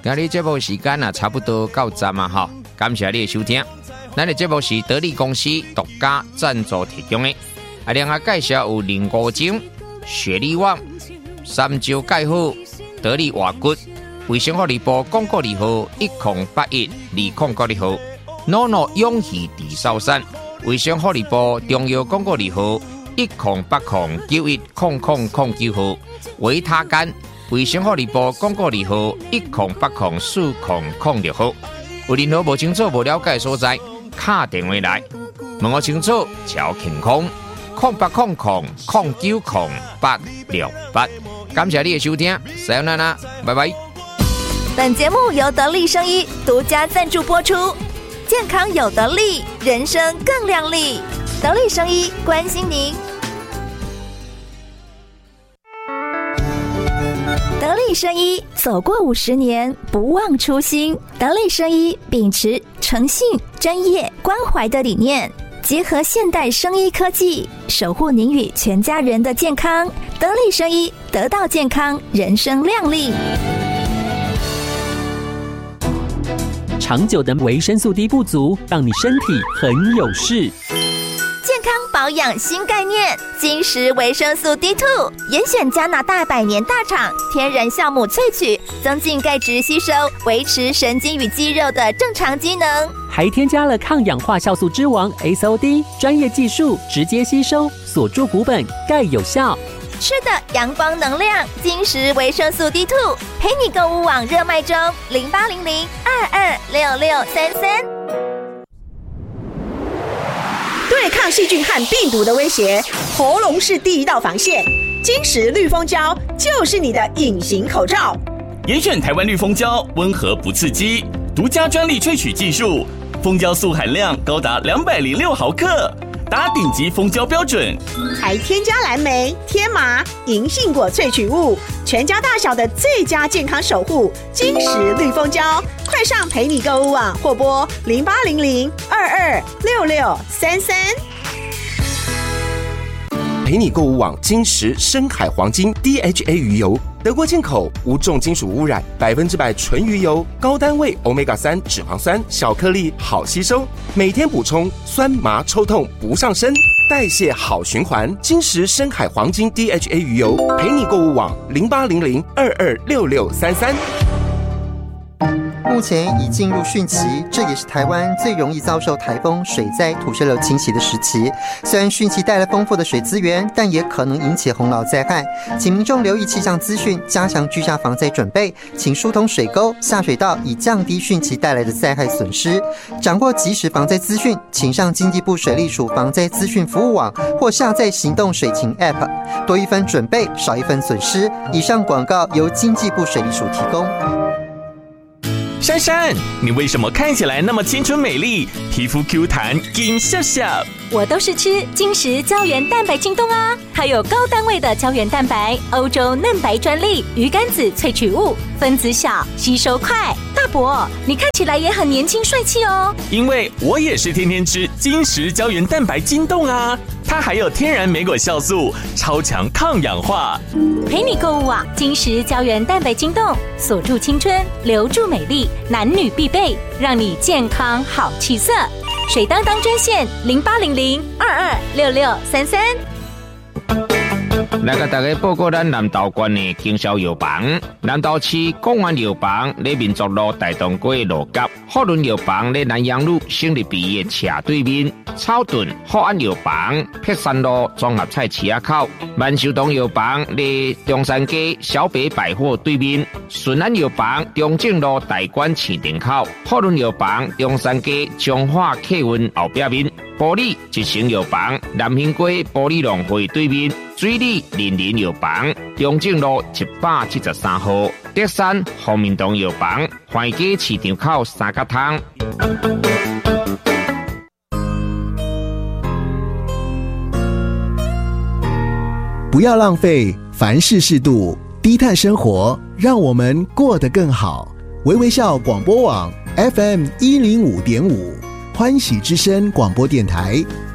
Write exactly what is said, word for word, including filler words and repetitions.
今日节目时间啊，差不多到站啊哈，感谢你的收听。咱的节目是得力公司独家赞助提供的，啊，另外介绍有林国精、雪力旺、三椒钙好、得力活骨、卫生福利部广告二号一零八一二零九二号 ，Nono 永续地sau山，卫生福利部中药广告二号一零八零九一零零零九号，维他干。卫生福利部广告二号一零八零四零零六号，有任何无清楚、无了解的所在，打电话来问我清楚，超健康零八零零零九零八六八。感谢你的收听，さよなら，拜拜。 本节目由得力生医独家赞助播出，健康有得力，人生更亮丽。得力生医关心您。得力生医走过五十年，不忘初心。得力生医秉持诚信、专业、关怀的理念，结合现代生医科技，守护您与全家人的健康。得力生医，得到健康，人生亮丽。 长久的维生素 D 不足，让你身体很有事。 健康保养新概念，金石维生素 D 二 严选加拿大百年大厂天然酵母萃取，增进钙质吸收，维持神经与肌肉的正常机能， 还添加了抗氧化酵素之王 S O D 专业技术，直接吸收，锁住骨本，钙有效。 吃的阳光能量，金石维生素 D 二 陪你购物网热卖中，零八零零二二六六三三。 对抗细菌和病毒的威胁，喉咙是第一道防线。金石绿蜂胶就是你的隐形口罩。 严选台湾绿蜂胶，温和不刺激，独家专利萃取技术，蜂胶素含量高达两百零六毫克，达顶级蜂胶标准。 还添加蓝莓、天麻、银杏果萃取物，全家大小的最佳健康守护。金石绿蜂胶，快上陪你购物网或拨零八零零二二六六三三。 陪你购物网金石深海黄金 D H A 鱼油，德国进口，无重金属污染，百分之百纯鱼油，高单位 欧米伽三 脂肪酸，小颗粒好吸收，每天补充，酸麻抽痛不上身，代谢好循环。金石深海黄金 D H A 鱼油，陪你购物网零八零零二二六六三三。 目前已进入汛期，这也是台湾最容易遭受台风、水灾、土石流侵袭的时期。虽然汛期带来丰富的水资源，但也可能引起洪涝灾害，请民众留意气象资讯，加强居家防灾准备，请疏通水沟、下水道，以降低汛期带来的灾害损失。掌握即时防灾资讯，请上经济部水利署防灾资讯服务网或下载行动水情 App， 多一分准备，少一分损失。以上广告由经济部水利署提供。 珊珊，你为什么看起来那么青春美丽，皮肤 Q 弹，金笑笑？ 我都是吃金石胶原蛋白晶冻啊，它有高单位的胶原蛋白，欧洲嫩白专利，鱼肝子萃取物，分子小，吸收快。大伯，你看起来也很年轻帅气哦。 因为我也是天天吃金石胶原蛋白晶冻啊，它还有天然莓果酵素，超强抗氧化。 陪你购物网金石胶原蛋白晶冻，锁住青春，留住美丽，男女必备，让你健康好气色。水当当专线零八零零二二六六三三。 来给大家报告咱南投县的经销药房。南投市公园药房在民族路大东街路角，福伦药房在南阳路省立毕业斜对面，草屯福安药房碧山路综合菜市口，万寿东药房在中山街小北百货对面，顺安药房中正路大馆市场口，福伦药房中山街彰化客运后壁面，玻璃一成药房南兴街玻璃农会对面，水里林林药房中正路一百七十三号，德山方明堂药房环街市场口三角汤。 不要浪费，凡事适度，低碳生活，让我们过得更好。微微笑广播网 F M 一零五点五，欢喜之声广播电台，